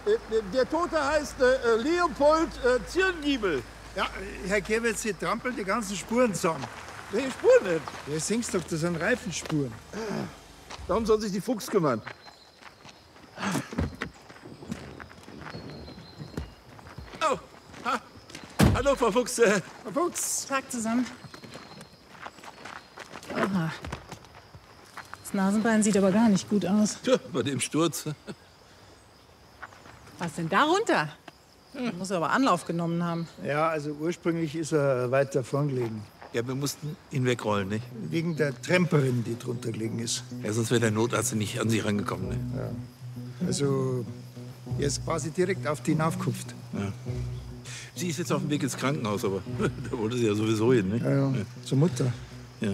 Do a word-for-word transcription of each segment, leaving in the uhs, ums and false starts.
Äh, der Tote heißt äh, Leopold äh, Zirngiebel. Ja, Herr Gewitz, Sie trampeln die ganzen Spuren zusammen. Welche Spuren denn? Ja, singst doch, das sind Reifenspuren. Darum soll sich die Fuchs kümmern. Oh, ha. Hallo, Frau Fuchs. Äh, Herr Fuchs. Tag zusammen. Aha. Das Nasenbein sieht aber gar nicht gut aus. tja, bei dem Sturz. Was denn da runter? Da muss er aber Anlauf genommen haben. Ja, also ursprünglich ist er weiter vorn gelegen. Ja, wir mussten ihn wegrollen, nicht? Wegen der Tramperin, die drunter gelegen ist. Ja, sonst wäre der Notarzt nicht an Sie rangekommen, ne? Ja. Also, er ist quasi direkt auf die hinaufgekupft. Ja. Sie ist jetzt auf dem Weg ins Krankenhaus, aber da wollte sie ja sowieso hin, nicht? Ja, ja, zur Mutter. Ja.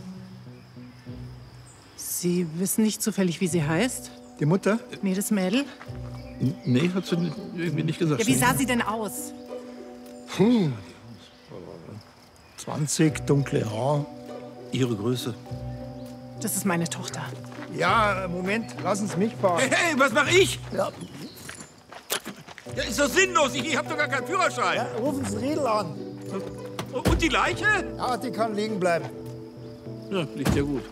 Sie wissen nicht zufällig, wie sie heißt? Die Mutter? Nee, das Mädel? Nee, hat sie irgendwie nicht gesagt. Ja, wie sah sie denn aus? Puh. zwanzig, dunkle Haar. Ihre Größe. Das ist meine Tochter. Ja, Moment, lassen Sie mich fahren. Hey, hey, was mache ich? Ja. Ja, ist doch sinnlos. Ich, ich habe doch gar keinen Führerschein. Ja, rufen Sie Riedel an. Und die Leiche? Ja, die kann liegen bleiben. Ja, liegt ja gut.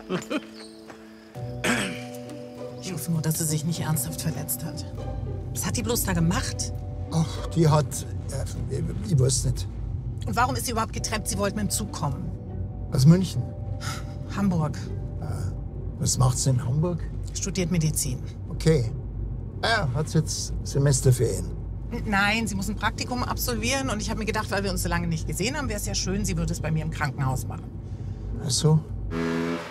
Ich hoffe nur, dass sie sich nicht ernsthaft verletzt hat. Was hat die bloß da gemacht? Ach, die hat... Äh, ich weiß nicht. Und warum ist sie überhaupt getrennt? Sie wollte mit dem Zug kommen. Aus München. Hamburg. Was macht sie in Hamburg? Studiert Medizin. Okay. Ah, hat jetzt Semesterferien. Nein, sie muss ein Praktikum absolvieren. Und ich habe mir gedacht, weil wir uns so lange nicht gesehen haben, wäre es ja schön, sie würde es bei mir im Krankenhaus machen. Ach so.